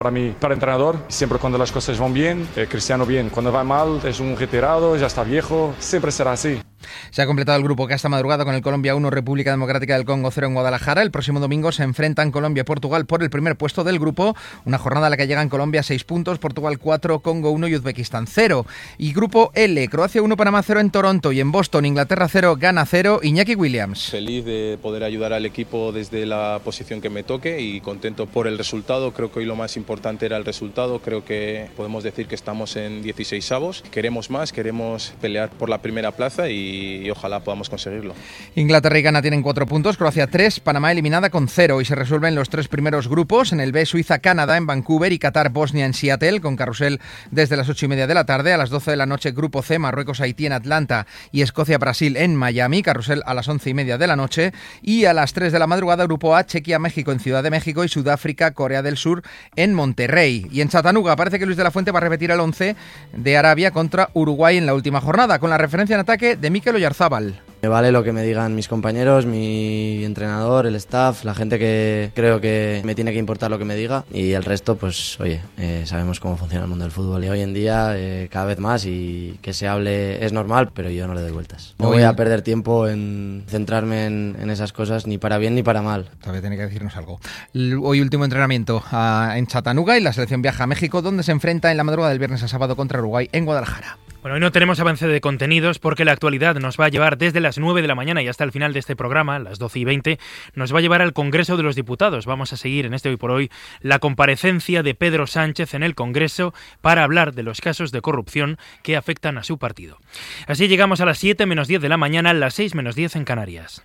Para mí, para entrenador, siempre cuando las cosas van bien, Cristiano bien. Cuando va mal, es un retirado, ya está viejo, siempre será así. Se ha completado el grupo que esta madrugada con el Colombia 1, República Democrática del Congo 0 en Guadalajara. El próximo domingo se enfrentan Colombia y Portugal por el primer puesto del grupo. Una jornada a la que llegan Colombia 6 puntos, Portugal 4, Congo 1 y Uzbekistán 0. Y grupo L, Croacia 1, Panamá 0 en Toronto y en Boston, Inglaterra 0, Ghana 0, Iñaki Williams. Feliz de poder ayudar al equipo desde la posición que me toque y contento por el resultado. Creo que hoy lo más importante era el resultado. Creo que podemos decir que estamos en 16avos. Queremos más, queremos pelear por la primera plaza y ojalá podamos conseguirlo. Inglaterra y Ghana tienen 4 puntos, Croacia 3, Panamá eliminada con 0 y se resuelven los 3 primeros grupos. En el B, Suiza, Canadá en Vancouver y Qatar, Bosnia en Seattle, con carrusel desde las 8:30 de la tarde. A las 12 de la noche, grupo C, Marruecos, Haití en Atlanta y Escocia, Brasil en Miami, carrusel a las 11:30 de la noche. Y a las 3 de la madrugada, grupo A, Chequia, México en Ciudad de México y Sudáfrica, Corea del Sur en Monterrey. Y en Chattanooga parece que Luis de la Fuente va a repetir el 11 de Arabia contra Uruguay en la última jornada, con la referencia en ataque de Mikel Oyarzábal. Me vale lo que me digan mis compañeros, mi entrenador, el staff, la gente que creo que me tiene que importar lo que me diga, y el resto, pues oye, sabemos cómo funciona el mundo del fútbol y hoy en día cada vez más, y que se hable es normal, pero yo no le doy vueltas. No voy a perder tiempo en centrarme en esas cosas, ni para bien ni para mal. Todavía tiene que decirnos algo. Hoy último entrenamiento en Chattanooga y la selección viaja a México, donde se enfrenta en la madrugada del viernes a sábado contra Uruguay en Guadalajara. Bueno, hoy no tenemos avance de contenidos porque la actualidad nos va a llevar desde las 9 de la mañana y hasta el final de este programa, las 12:20, nos va a llevar al Congreso de los Diputados. Vamos a seguir en este Hoy por Hoy la comparecencia de Pedro Sánchez en el Congreso para hablar de los casos de corrupción que afectan a su partido. Así llegamos a las 7 menos 10 de la mañana, las 6 menos 10 en Canarias.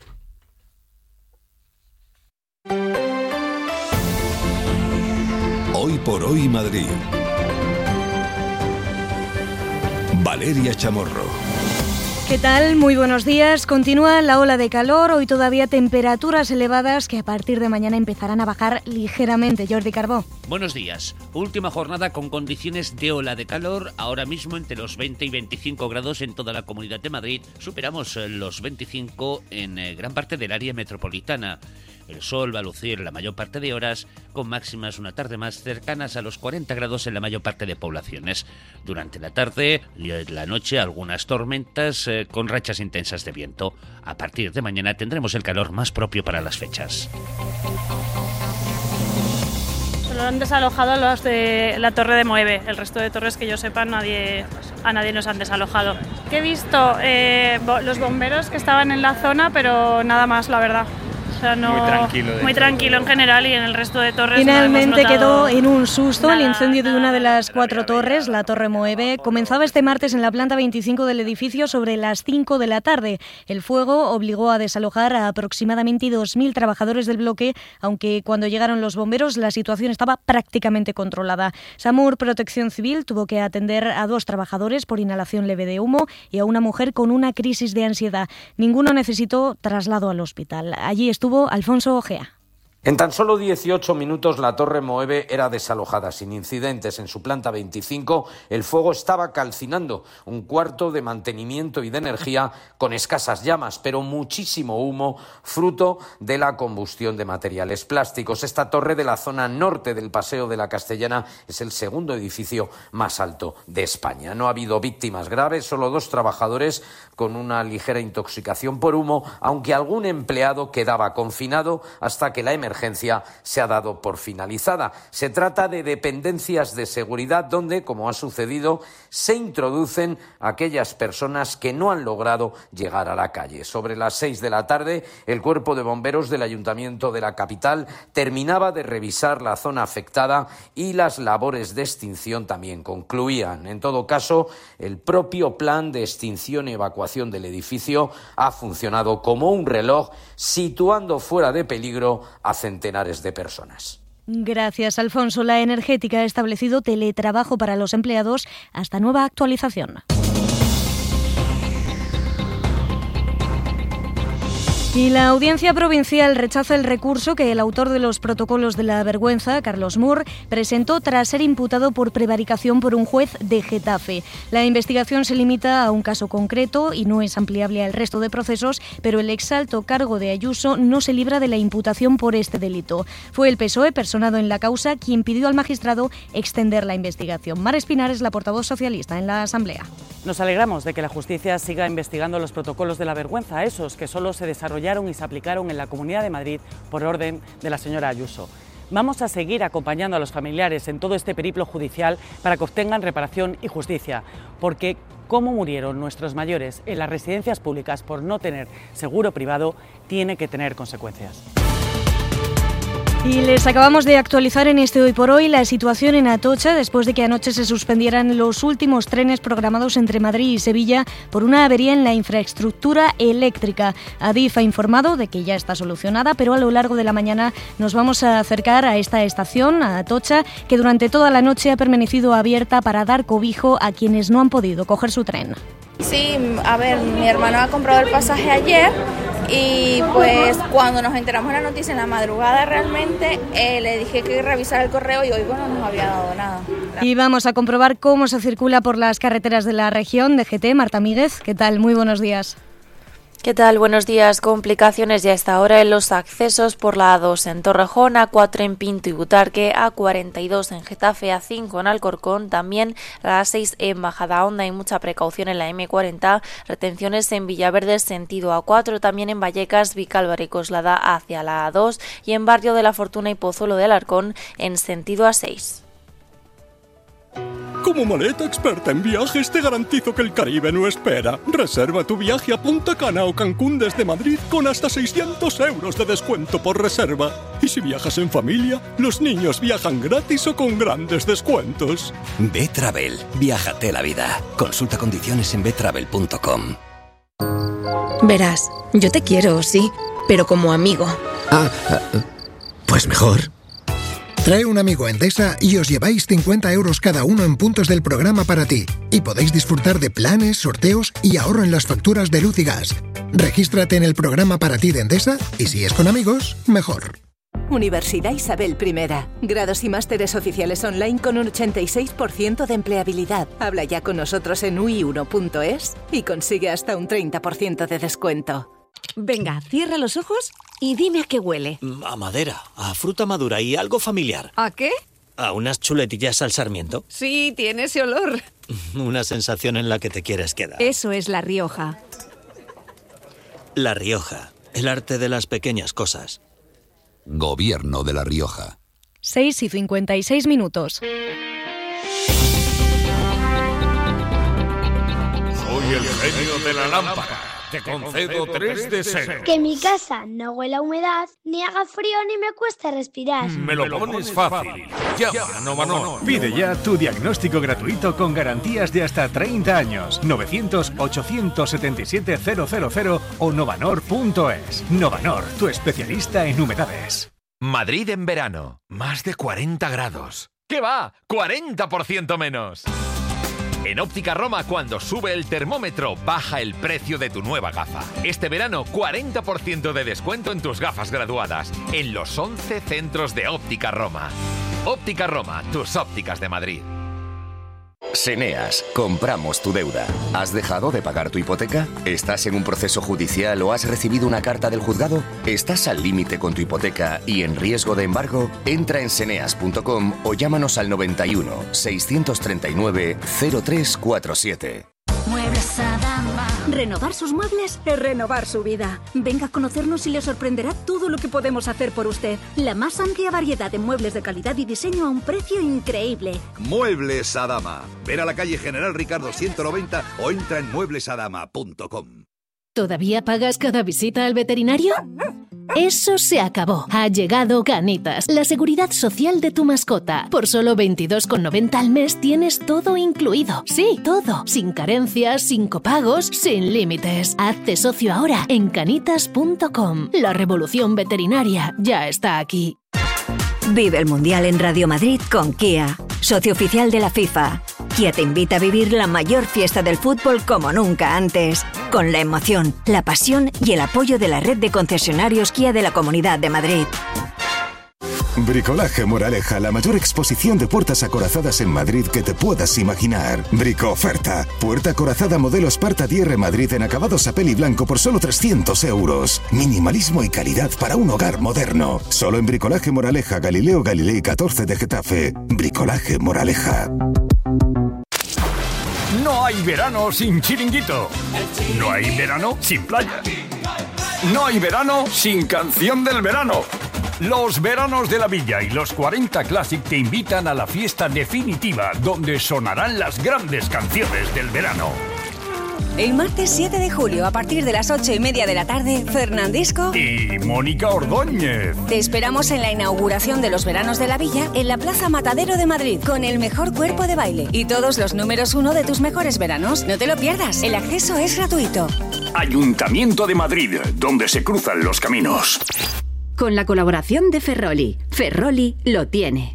Hoy por Hoy Madrid. Valeria Chamorro. ¿Qué tal? Muy buenos días. Continúa la ola de calor, hoy todavía temperaturas elevadas que a partir de mañana empezarán a bajar ligeramente. Jordi Carbó. Buenos días. Última jornada con condiciones de ola de calor, ahora mismo entre los 20 y 25 grados en toda la Comunidad de Madrid. Superamos los 25 en gran parte del área metropolitana. El sol va a lucir la mayor parte de horas, con máximas una tarde más cercanas a los 40 grados en la mayor parte de poblaciones. Durante la tarde y la noche algunas tormentas con rachas intensas de viento. A partir de mañana tendremos el calor más propio para las fechas. Solo han desalojado los de la torre de Moeve. El resto de torres que yo sepa, a nadie nos han desalojado. Que he visto los bomberos que estaban en la zona, pero nada más, la verdad. O sea, no, muy tranquilo en general, y en el resto de torres finalmente no quedó en un susto el incendio de una de las 4 torres, la Torre Moeve. Comenzaba este martes en la planta 25 del edificio sobre las 5 de la tarde. El fuego obligó a desalojar a aproximadamente 2.000 trabajadores del bloque, aunque cuando llegaron los bomberos la situación estaba prácticamente controlada. SAMUR Protección Civil tuvo que atender a 2 trabajadores por inhalación leve de humo y a una mujer con una crisis de ansiedad. Ninguno necesitó traslado al hospital. Allí estuvo Alfonso Ojea. En tan solo 18 minutos la Torre Moeve era desalojada sin incidentes. En su planta 25 el fuego estaba calcinando un cuarto de mantenimiento y de energía con escasas llamas, pero muchísimo humo fruto de la combustión de materiales plásticos. Esta torre de la zona norte del Paseo de la Castellana es el segundo edificio más alto de España. No ha habido víctimas graves, solo 2 trabajadores con una ligera intoxicación por humo, aunque algún empleado quedaba confinado hasta que la emergencia se ha dado por finalizada. Se trata de dependencias de seguridad donde, como ha sucedido, se introducen aquellas personas que no han logrado llegar a la calle. Sobre las 6 de la tarde, el cuerpo de bomberos del Ayuntamiento de la capital terminaba de revisar la zona afectada y las labores de extinción también concluían. En todo caso, el propio plan de extinción y evacuación del edificio ha funcionado como un reloj, situando fuera de peligro a centenares de personas. Gracias, Alfonso. La energética ha establecido teletrabajo para los empleados hasta nueva actualización. Y la Audiencia Provincial rechaza el recurso que el autor de los protocolos de la vergüenza, Carlos Moore, presentó tras ser imputado por prevaricación por un juez de Getafe. La investigación se limita a un caso concreto y no es ampliable al resto de procesos, pero el exalto cargo de Ayuso no se libra de la imputación por este delito. Fue el PSOE, personado en la causa, quien pidió al magistrado extender la investigación. Mar Espinar es la portavoz socialista en la Asamblea. Nos alegramos de que la justicia siga investigando los protocolos de la vergüenza, esos que solo se desarrollaron y se aplicaron en la Comunidad de Madrid por orden de la señora Ayuso. Vamos a seguir acompañando a los familiares en todo este periplo judicial para que obtengan reparación y justicia, porque cómo murieron nuestros mayores en las residencias públicas por no tener seguro privado tiene que tener consecuencias. Y les acabamos de actualizar en este Hoy por Hoy la situación en Atocha después de que anoche se suspendieran los últimos trenes programados entre Madrid y Sevilla por una avería en la infraestructura eléctrica. Adif ha informado de que ya está solucionada, pero a lo largo de la mañana nos vamos a acercar a esta estación, a Atocha, que durante toda la noche ha permanecido abierta para dar cobijo a quienes no han podido coger su tren. Sí, a ver, mi hermano ha comprado el pasaje ayer y pues cuando nos enteramos de la noticia en la madrugada realmente le dije que revisara el correo y hoy no nos había dado nada. Y vamos a comprobar cómo se circula por las carreteras de la región. DGT, Marta Míguez, ¿qué tal? Muy buenos días. ¿Qué tal? Buenos días. Complicaciones ya a esta hora en los accesos por la A2 en Torrejón, A4 en Pinto y Butarque, A42 en Getafe, A5 en Alcorcón, también la A6 en Majadahonda. Hay mucha precaución en la M40, retenciones en Villaverde sentido A4, también en Vallecas, Vicálvaro y Coslada hacia la A2 y en Barrio de la Fortuna y Pozuelo de Alarcón en sentido A6. Como maleta experta en viajes te garantizo que el Caribe no espera. Reserva tu viaje a Punta Cana o Cancún desde Madrid con hasta 600 euros de descuento por reserva. Y si viajas en familia, los niños viajan gratis o con grandes descuentos. B-Travel. Viájate la vida. Consulta condiciones en betravel.com. Verás, yo te quiero, sí, pero como amigo. Pues mejor. Trae un amigo a Endesa y os lleváis 50 euros cada uno en puntos del programa para ti. Y podéis disfrutar de planes, sorteos y ahorro en las facturas de luz y gas. Regístrate en el programa para ti de Endesa y si es con amigos, mejor. Universidad Isabel I. Grados y másteres oficiales online con un 86% de empleabilidad. Habla ya con nosotros en ui1.es y consigue hasta un 30% de descuento. Venga, cierra los ojos y dime a qué huele. A madera, a fruta madura y algo familiar. ¿A qué? A unas chuletillas al sarmiento. Sí, tiene ese olor. Una sensación en la que te quieres quedar. Eso es La Rioja. La Rioja, el arte de las pequeñas cosas. Gobierno de La Rioja. 6:56 minutos. Soy el genio de la lámpara. Te concedo 3 deseos. Que mi casa no huela a humedad, ni haga frío ni me cueste respirar. Me lo pones fácil. Llama a Novanor. Pide ya tu diagnóstico gratuito con garantías de hasta 30 años. 900-877-000 o novanor.es. Novanor, tu especialista en humedades. Madrid en verano. Más de 40 grados. ¿Qué va? 40% menos. En Óptica Roma, cuando sube el termómetro, baja el precio de tu nueva gafa. Este verano, 40% de descuento en tus gafas graduadas, en los 11 centros de Óptica Roma. Óptica Roma, tus ópticas de Madrid. Seneas, compramos tu deuda. ¿Has dejado de pagar tu hipoteca? ¿Estás en un proceso judicial o has recibido una carta del juzgado? ¿Estás al límite con tu hipoteca y en riesgo de embargo? Entra en seneas.com o llámanos al 91 639 0347. Muebles Adama. Renovar sus muebles es renovar su vida. Venga a conocernos y le sorprenderá todo lo que podemos hacer por usted. La más amplia variedad de muebles de calidad y diseño a un precio increíble. Muebles Adama. Ven a la calle General Ricardo 190 o entra en mueblesadama.com. ¿Todavía pagas cada visita al veterinario? Eso se acabó. Ha llegado Canitas, la seguridad social de tu mascota. Por solo 22,90 al mes tienes todo incluido. Sí, todo. Sin carencias, sin copagos, sin límites. Hazte socio ahora en canitas.com. La revolución veterinaria ya está aquí. Vive el Mundial en Radio Madrid con Kia, socio oficial de la FIFA. Kia te invita a vivir la mayor fiesta del fútbol como nunca antes, con la emoción, la pasión y el apoyo de la red de concesionarios Kia de la Comunidad de Madrid. Bricolaje Moraleja, la mayor exposición de puertas acorazadas en Madrid que te puedas imaginar. Brico-oferta. Puerta acorazada modelo Sparta DR Madrid en acabado sapel y blanco por solo 300 euros. Minimalismo y calidad para un hogar moderno. Solo en Bricolaje Moraleja, Galileo Galilei 14 de Getafe. Bricolaje Moraleja. No hay verano sin chiringuito. No hay verano sin playa. No hay verano sin canción del verano. Los veranos de la Villa y los 40 Classic te invitan a la fiesta definitiva donde sonarán las grandes canciones del verano. El martes 7 de julio, a partir de las 8:30 de la tarde, Fernandisco y Mónica Ordóñez. Te esperamos en la inauguración de los veranos de la Villa en la Plaza Matadero de Madrid, con el mejor cuerpo de baile y todos los números 1 de tus mejores veranos. No te lo pierdas, el acceso es gratuito. Ayuntamiento de Madrid, donde se cruzan los caminos. Con la colaboración de Ferroli. Ferroli lo tiene.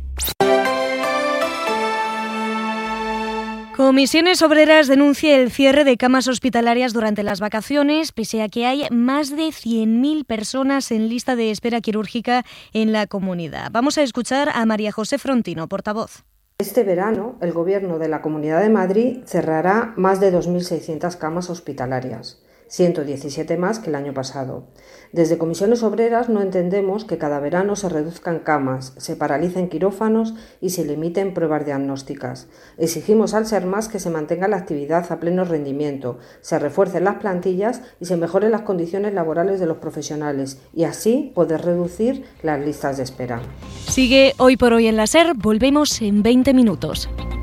Comisiones Obreras denuncia el cierre de camas hospitalarias durante las vacaciones, pese a que hay más de 100.000 personas en lista de espera quirúrgica en la comunidad. Vamos a escuchar a María José Frontino, portavoz. Este verano, el Gobierno de la Comunidad de Madrid cerrará más de 2.600 camas hospitalarias, 117 más que el año pasado. Desde Comisiones Obreras no entendemos que cada verano se reduzcan camas, se paralicen quirófanos y se limiten pruebas diagnósticas. Exigimos al SERMAS que se mantenga la actividad a pleno rendimiento, se refuercen las plantillas y se mejoren las condiciones laborales de los profesionales y así poder reducir las listas de espera. Sigue Hoy por Hoy en la SER, volvemos en 20 minutos.